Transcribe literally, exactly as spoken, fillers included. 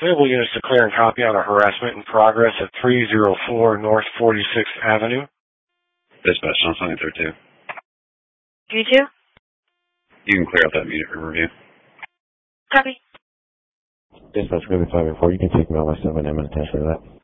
Available units to clear and copy on a harassment in progress at three oh four North forty-sixth Avenue. Dispatch, I'm signing through two. G two? You can clear out that meter review. Copy. Dispatch, go to five oh four. You can take me on my seven M and attach to that.